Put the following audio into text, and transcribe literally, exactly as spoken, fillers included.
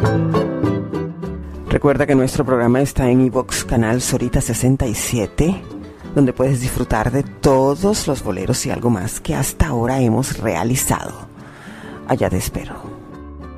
Recuerda que nuestro programa está en iVoox, canal Sorita sesenta y siete, donde puedes disfrutar de todos los boleros y algo más que hasta ahora hemos realizado. Allá te espero.